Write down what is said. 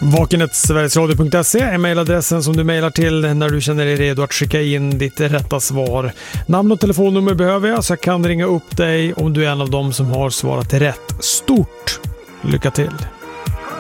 Vakenet.sverigesradio.se är mejladressen som du mejlar till när du känner dig redo att skicka in ditt rätta svar. Namn och telefonnummer behöver jag så jag kan ringa upp dig om du är en av dem som har svarat rätt. Stort lycka till!